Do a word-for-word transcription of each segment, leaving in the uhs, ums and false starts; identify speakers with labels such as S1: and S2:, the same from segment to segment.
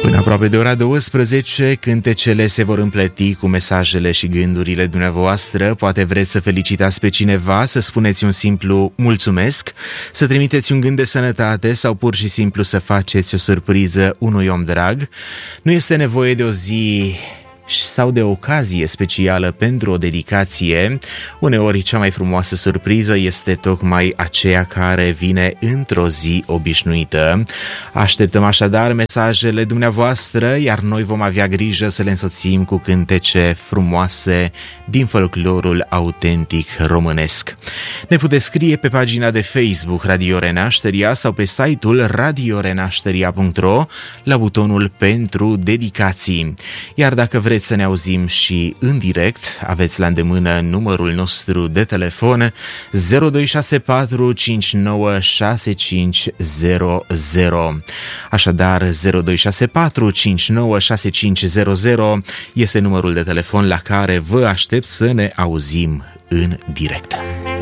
S1: Până aproape de ora douăsprezece, cântecele se vor împleti cu mesajele și gândurile dumneavoastră. Poate vreți să felicitați pe cineva, să spuneți un simplu mulțumesc, să trimiteți un gând de sănătate sau pur și simplu să faceți o surpriză unui om drag. Nu este nevoie de o zi sau de o ocazie specială pentru o dedicație. Uneori cea mai frumoasă surpriză este tocmai aceea care vine într-o zi obișnuită. Așteptăm așadar mesajele dumneavoastră, iar noi vom avea grijă să le însoțim cu cântece frumoase din folclorul autentic românesc. Ne puteți scrie pe pagina de Facebook Radio Renașteria sau pe site-ul radio renașteria punct ro la butonul pentru dedicații. Iar dacă vreți să ne auzim și în direct, aveți la îndemână numărul nostru de telefon zero doi șase patru cinci nouă șase cinci zero zero. Așadar, zero doi șase patru cinci nouă șase cinci zero zero este numărul de telefon la care vă aștept să ne auzim în direct.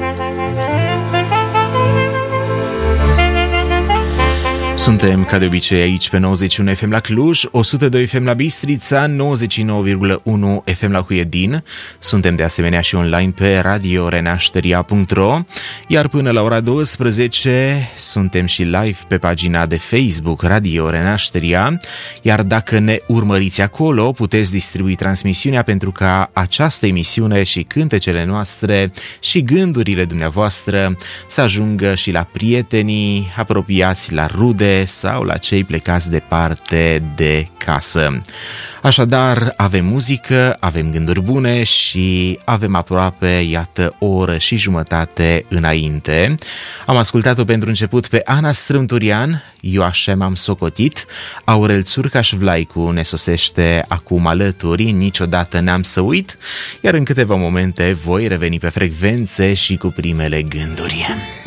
S1: Suntem, ca de obicei, aici pe nouăzeci și unu F M la Cluj, o sută doi F M la Bistrița, nouăzeci și nouă virgulă unu F M la Huiedin. Suntem de asemenea și online pe radio renașteria punct ro, iar până la ora douăsprezece suntem și live pe pagina de Facebook Radio Renașteria, iar dacă ne urmăriți acolo, puteți distribui transmisiunea pentru ca această emisiune și cântecele noastre și gândurile dumneavoastră să ajungă și la prietenii apropiați, la rude sau la cei plecați departe de casă. Așadar, avem muzică, avem gânduri bune și avem aproape, iată, o oră și jumătate înainte. Am ascultat-o pentru început pe Ana Strâmturian, Eu așa m-am socotit. Aurel Țurcaș-Vlaicu ne sosește acum alături, Niciodată n-am să uit, iar în câteva momente voi reveni pe frecvențe și cu primele gânduri.